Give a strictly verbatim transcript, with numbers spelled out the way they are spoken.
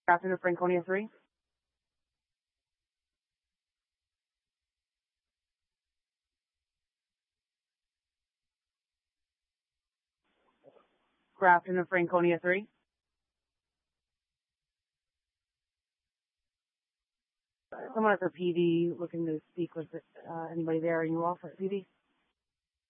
Captain of Franconia three. Grafton of Franconia three. Someone at the P D looking to speak with uh, anybody there. Are you off at P D?